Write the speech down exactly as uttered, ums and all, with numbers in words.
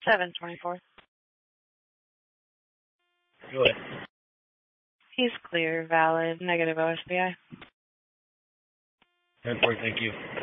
seven twenty-four. Go ahead. He's clear, valid, negative O S B I. ten four, thank you.